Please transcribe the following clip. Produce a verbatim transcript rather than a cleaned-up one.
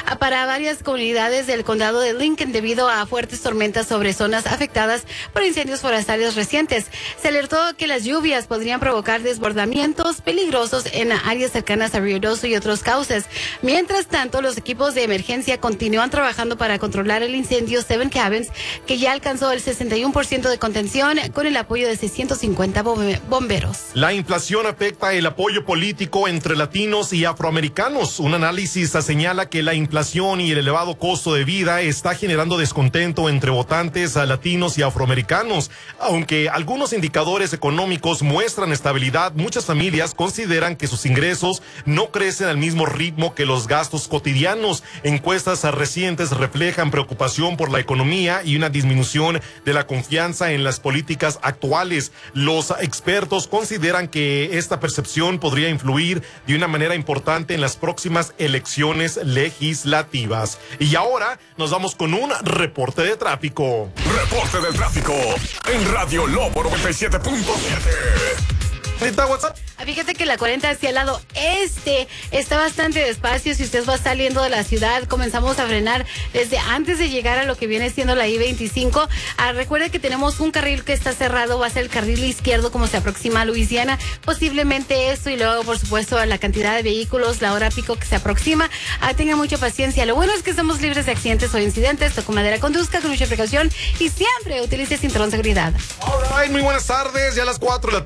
para varias comunidades del condado de Lincoln debido a fuertes tormentas sobre zonas afectadas por incendios forestales recientes. Se alertó que las lluvias podrían provocar desbordamientos peligrosos en áreas cercanas a Río Doce y otros cauces. Mientras tanto, los equipos de emergencia continúan trabajando para controlar el incendio Seven Cabins, que ya alcanzó el sesenta y uno por ciento de contención con el apoyo de seiscientos cincuenta bomberos. La inflación afecta el apoyo político entre latinos y afroamericanos. Un análisis señala que la inflación y el elevado costo de vida está generando descontento entre votantes latinos y afroamericanos. Aunque algunos indicadores económicos muestran estabilidad, muchas familias consideran que sus ingresos no crecen al mismo ritmo que los gastos cotidianos. Encuestas recientes reflejan preocupación por la economía y una disminución de la confianza en las políticas actuales. Los expertos consideran que esta percepción podría influir de una manera importante en las próximas elecciones legislativas. Y ahora nos vamos con un reporte de tráfico. Reporte del tráfico en Radio Lobo noventa y siete punto siete. WhatsApp. Fíjate que la cuarenta hacia el lado este está bastante despacio. Si usted va saliendo de la ciudad, comenzamos a frenar desde antes de llegar a lo que viene siendo la I veinticinco. Ah, recuerde que tenemos un carril que está cerrado, va a ser el carril izquierdo como se aproxima a Luisiana. Posiblemente esto y luego, por supuesto, la cantidad de vehículos, la hora pico que se aproxima. Ah, tenga mucha paciencia. Lo bueno es que estamos libres de accidentes o incidentes. Toco madera, conduzca con mucha precaución y siempre utilice cinturón de seguridad. All right, muy buenas tardes. Ya a las cuatro de la